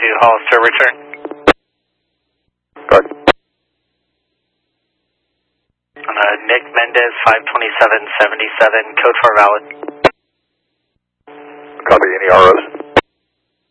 to Hollister, return. Good. On Nick Mendez, 52777, code 4 valid.